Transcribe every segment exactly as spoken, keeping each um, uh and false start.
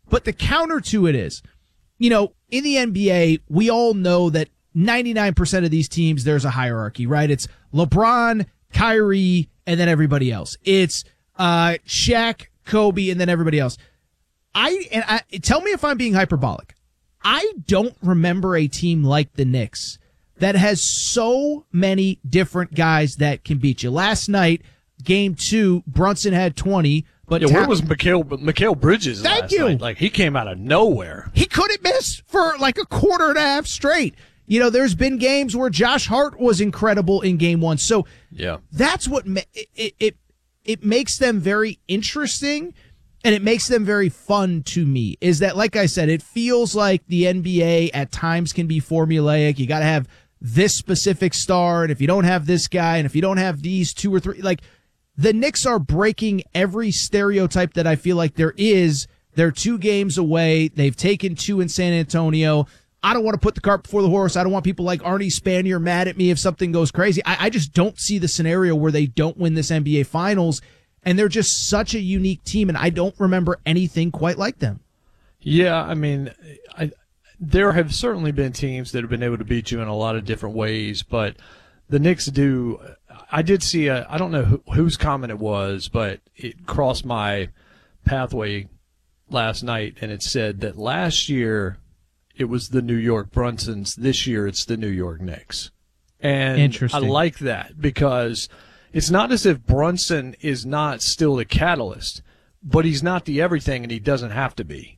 But the counter to it is, you know, in the N B A, we all know that ninety-nine percent of these teams, there's a hierarchy, right? It's LeBron, Kyrie, and then everybody else. It's uh, Shaq, Kobe, and then everybody else. I and I tell me if I'm being hyperbolic. I don't remember a team like the Knicks that has so many different guys that can beat you. Last night, game two, Brunson had twenty. But yeah, Ta- where was Mikal, Mikal Bridges Thank last you. night? Like, he came out of nowhere. He couldn't miss for like a quarter and a half straight. You know, there's been games where Josh Hart was incredible in game one. So yeah, that's what ma- it, it it makes them very interesting, and it makes them very fun to me. Is that, like I said, it feels like the N B A at times can be formulaic. You got to have this specific star, and if you don't have this guy, and if you don't have these two or three, like the Knicks are breaking every stereotype that I feel like there is. They're two games away. They've taken two in San Antonio. I don't want to put the cart before the horse. I don't want people like Arnie Spanier mad at me if something goes crazy. I, I just don't see the scenario where they don't win this N B A Finals, and they're just such a unique team, and I don't remember anything quite like them. Yeah, I mean, I, there have certainly been teams that have been able to beat you in a lot of different ways, but the Knicks do. I did see a, I don't know who, whose comment it was, but it crossed my pathway last night, and it said that last year it was the New York Brunsons. This year it's the New York Knicks. And Interesting. I like that because it's not as if Brunson is not still the catalyst, but he's not the everything, and he doesn't have to be.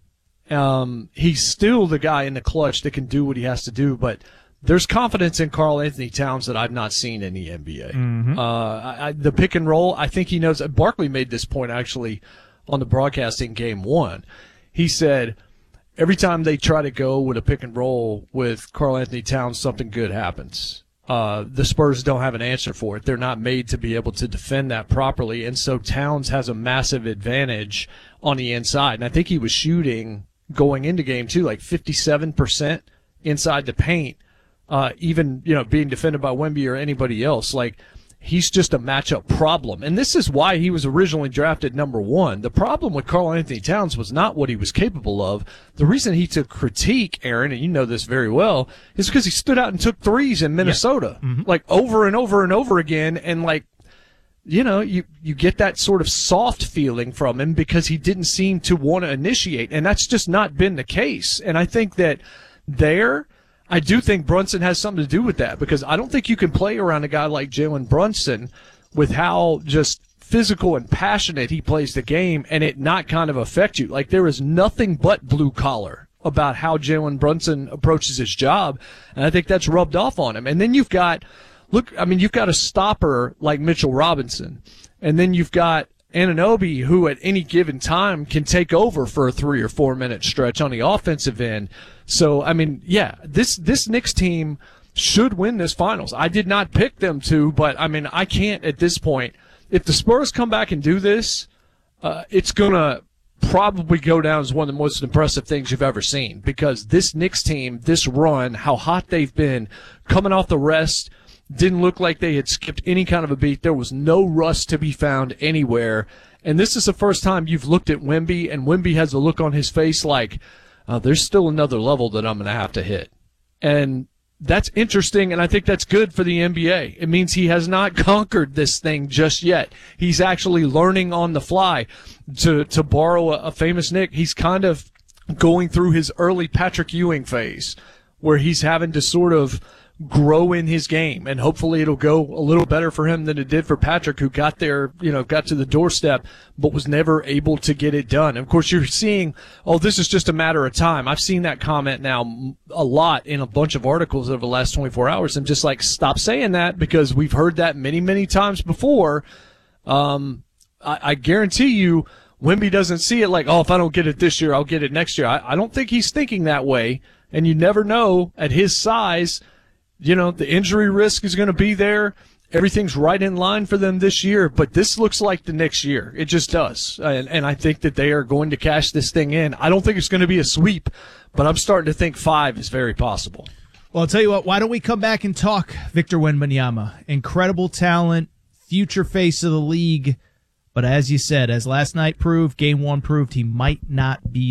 Um, he's still the guy in the clutch that can do what he has to do, but there's confidence in Karl Anthony Towns that I've not seen in the N B A. Mm-hmm. Uh, I, I, the pick and roll, I think he knows. Barkley made this point actually on the broadcasting game one. He said every time they try to go with a pick and roll with Karl Anthony Towns, something good happens. Uh, the Spurs don't have an answer for it. They're not made to be able to defend that properly, and so Towns has a massive advantage on the inside. And I think he was shooting going into game two like fifty-seven percent inside the paint. Uh, even, you know, being defended by Wemby or anybody else, like, he's just a matchup problem. And this is why he was originally drafted number one. The problem with Karl Anthony Towns was not what he was capable of. The reason he took critique, Aaron, and you know this very well, is because he stood out and took threes in Minnesota, yeah. mm-hmm. like, over and over and over again. And, like, you know, you, you get that sort of soft feeling from him because he didn't seem to want to initiate. And that's just not been the case. And I think that there – I do think Brunson has something to do with that because I don't think you can play around a guy like Jalen Brunson with how just physical and passionate he plays the game and it not kind of affect you. Like, there is nothing but blue collar about how Jalen Brunson approaches his job, and I think that's rubbed off on him. And then you've got, look, I mean, you've got a stopper like Mitchell Robinson, and then you've got Anunoby, who at any given time can take over for a three or four minute stretch on the offensive end. So, I mean, yeah, this, this Knicks team should win this finals. I did not pick them to, but I mean, I can't at this point. If the Spurs come back and do this, uh, it's going to probably go down as one of the most impressive things you've ever seen because this Knicks team, this run, how hot they've been, coming off the rest, didn't look like they had skipped any kind of a beat. There was no rust to be found anywhere. And this is the first time you've looked at Wemby, and Wemby has a look on his face like, uh, there's still another level that I'm going to have to hit. And that's interesting, and I think that's good for the N B A. It means he has not conquered this thing just yet. He's actually learning on the fly. To, to borrow a, a famous Knick, he's kind of going through his early Patrick Ewing phase where he's having to sort of grow in his game, and hopefully it'll go a little better for him than it did for Patrick, who got there, you know, got to the doorstep, but was never able to get it done. And of course, you're seeing, oh, this is just a matter of time. I've seen that comment now a lot in a bunch of articles over the last twenty-four hours. I'm just like, stop saying that because we've heard that many, many times before. Um, I, I guarantee you, Wemby doesn't see it like, oh, if I don't get it this year, I'll get it next year. I, I don't think he's thinking that way, and you never know at his size. You know, the injury risk is going to be there. Everything's right in line for them this year, but this looks like the next year. It just does. And, and I think that they are going to cash this thing in. I don't think it's going to be a sweep, but I'm starting to think five is very possible. Well, I'll tell you what, why don't we come back and talk Victor Wembanyama? Incredible talent, future face of the league. But as you said, as last night proved, game one proved, he might not be